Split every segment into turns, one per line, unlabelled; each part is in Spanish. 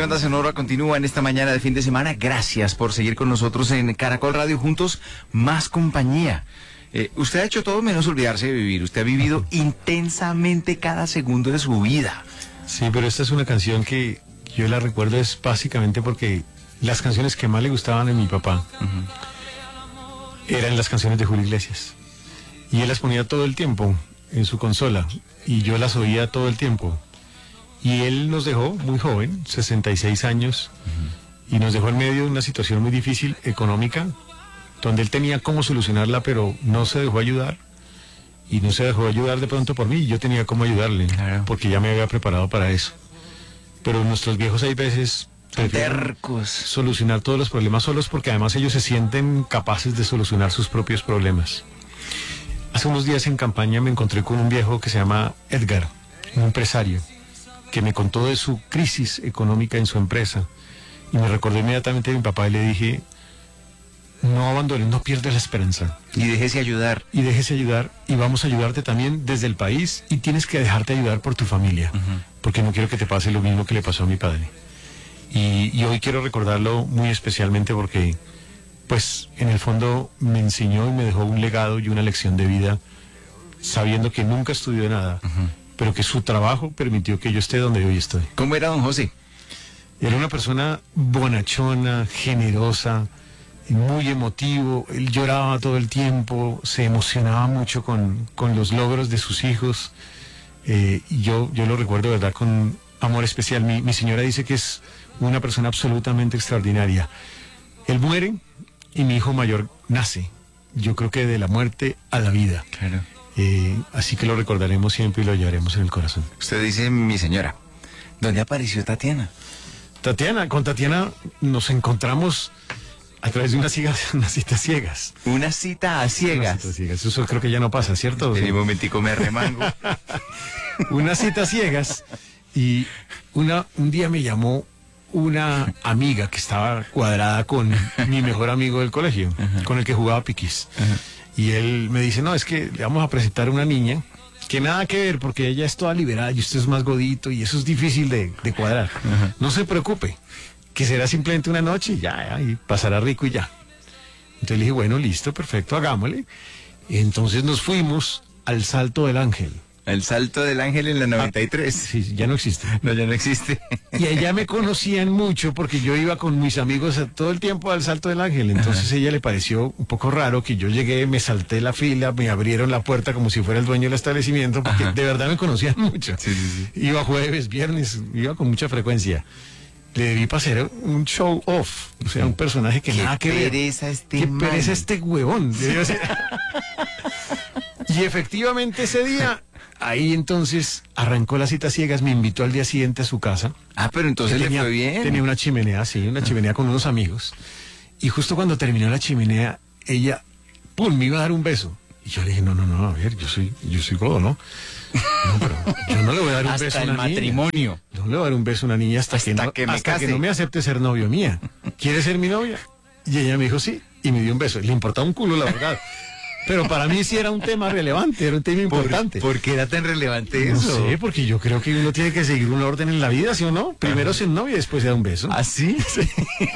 Banda Sonora continúa en esta mañana de fin de semana. Gracias por seguir con nosotros en Caracol Radio Juntos, más compañía. Usted ha hecho todo menos olvidarse de vivir. Usted ha vivido intensamente cada segundo de su vida.
Sí, pero esta es una canción que yo la recuerdo es básicamente porque las canciones que más le gustaban a mi papá eran las canciones de Julio Iglesias. Y él las ponía todo el tiempo en su consola y yo las oía todo el tiempo. Y él nos dejó muy joven, 66 años, y nos dejó en medio de una situación muy difícil económica, donde él tenía cómo solucionarla, pero no se dejó ayudar. Y no se dejó ayudar de pronto por mí, y yo tenía cómo ayudarle, claro, porque ya me había preparado para eso. Pero nuestros viejos hay veces
tercos,
solucionar todos los problemas solos, porque además ellos se sienten capaces de solucionar sus propios problemas. Hace unos días en campaña me encontré con un viejo que se llama Edgar, un empresario, que me contó de su crisis económica en su empresa. Y me recordé inmediatamente de mi papá y le dije, no abandones, no pierdas la esperanza.
Y déjese ayudar.
Y déjese ayudar, y vamos a ayudarte también desde el país, y tienes que dejarte ayudar por tu familia, porque no quiero que te pase lo mismo que le pasó a mi padre. Y hoy quiero recordarlo muy especialmente porque, pues, en el fondo me enseñó y me dejó un legado y una lección de vida, sabiendo que nunca estudió nada, pero que su trabajo permitió que yo esté donde hoy estoy.
¿Cómo era don José?
Era una persona bonachona, generosa, muy emotivo. Él lloraba todo el tiempo, se emocionaba mucho con los logros de sus hijos. Y yo lo recuerdo, ¿verdad?, con amor especial. Mi señora dice que es una persona absolutamente extraordinaria. Él muere y mi hijo mayor nace. Yo creo que de la muerte a la vida.
Claro.
Así que lo recordaremos siempre y lo llevaremos en el corazón.
Usted dice mi señora. ¿Dónde apareció Tatiana?
Con Tatiana nos encontramos a través de unas citas ciegas.
¿Una cita a ciegas?
Una cita a ciegas. Eso creo que ya no pasa, ¿cierto?
Un momentico, me remango.
Una cita a ciegas. Y un día me llamó una amiga que estaba cuadrada con mi mejor amigo del colegio, con el que jugaba piquis. Y él me dice, no, es que le vamos a presentar a una niña que nada que ver, porque ella es toda liberada y usted es más godito y eso es difícil de cuadrar. No se preocupe, que será simplemente una noche y ya, y pasará rico y ya. Entonces le dije, bueno, listo, perfecto, hagámosle. Y entonces nos fuimos al Salto del Ángel.
El Salto del Ángel en la 93.
Sí, ya no existe.
No, ya no existe.
Y allá me conocían mucho porque yo iba con mis amigos todo el tiempo al Salto del Ángel. Entonces a ella le pareció un poco raro que yo llegué, me salté la fila, me abrieron la puerta como si fuera el dueño del establecimiento, porque de verdad me conocían mucho. Sí. Iba jueves, viernes, iba con mucha frecuencia. Le debí pasar un show off, o sea, un personaje que nada que ver. Qué pereza este huevón. Y efectivamente ese día, ahí entonces arrancó la cita ciegas, me invitó al día siguiente a su casa.
Ah, pero entonces le fue bien.
Tenía una chimenea, sí, una chimenea con unos amigos. Y justo cuando terminó la chimenea, ella, ¡pum!, me iba a dar un beso. Y yo le dije, no, a ver, yo soy godo, ¿no? No, pero yo no le voy a dar un beso a una niña.
Hasta el matrimonio.
No le voy a dar un beso a una niña hasta que no me acepte ser novio mía. ¿Quieres ser mi novia? Y ella me dijo sí, y me dio un beso. Le importaba un culo, la verdad. Pero para mí sí era un tema relevante, era un tema importante.
¿Por qué era tan relevante eso?
No sé, porque yo creo que uno tiene que seguir un orden en la vida, ¿sí o no? Primero ser novio y después se da un beso.
¿Ah, sí? Sí.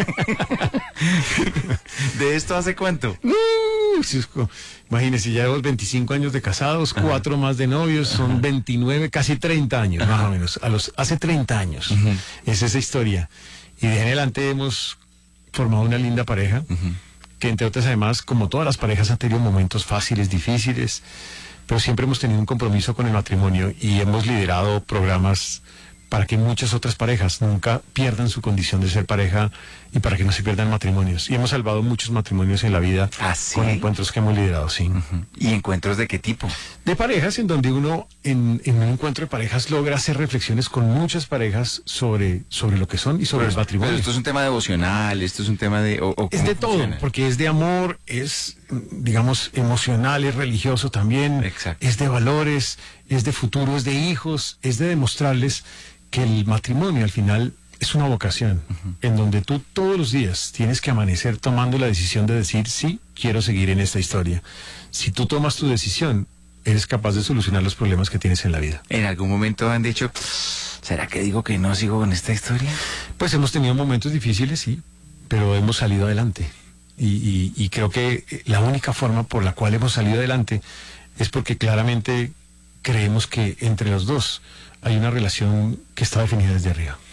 ¿De esto hace cuánto?
Imagínense, ya llevo 25 años de casados, 4 más de novios, son 29, casi 30 años, más o menos. Hace 30 años. Es esa historia. Y de en adelante hemos formado una linda pareja. Que entre otras, además, como todas las parejas, han tenido momentos fáciles, difíciles, pero siempre hemos tenido un compromiso con el matrimonio y hemos liderado programas para que muchas otras parejas nunca pierdan su condición de ser pareja y para que no se pierdan matrimonios. Y hemos salvado muchos matrimonios en la vida con encuentros que hemos liderado, sí.
¿Y encuentros de qué tipo?
De parejas, en donde uno, en un encuentro de parejas, logra hacer reflexiones con muchas parejas sobre lo que son y sobre el matrimonio.
Pero esto es un tema devocional, esto es un tema de...
es de todo, porque es de amor, es, digamos, emocional, es religioso también.
Exacto.
Es de valores, es de futuro, es de hijos, es de demostrarles que el matrimonio al final es una vocación, en donde tú todos los días tienes que amanecer tomando la decisión de decir, sí, quiero seguir en esta historia. Si tú tomas tu decisión, eres capaz de solucionar los problemas que tienes en la vida.
¿En algún momento han dicho, será que digo que no sigo con esta historia?
Pues hemos tenido momentos difíciles, sí, pero hemos salido adelante. Y creo que la única forma por la cual hemos salido adelante es porque claramente creemos que entre los dos hay una relación que está definida desde arriba.